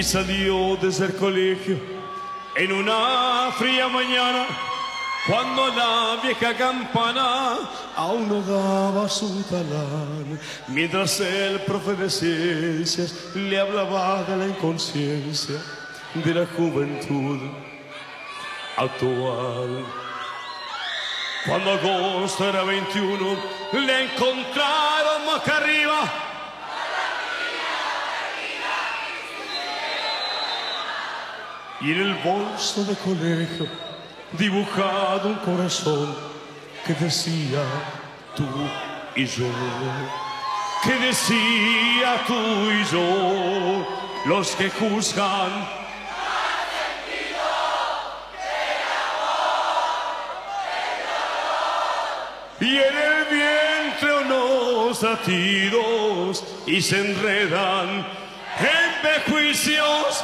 Salió desde el colegio en una fría mañana, cuando la vieja campana aún no daba su talán, mientras el profe de ciencias le hablaba de la inconsciencia de la juventud actual. Cuando agosto era 21, le encontraron boca arriba. Y en el bolso de colegio dibujado un corazón que decía tú y yo, que decía tú y yo, los que juzgan. Y en el vientre unos latidos y se enredan en prejuicios.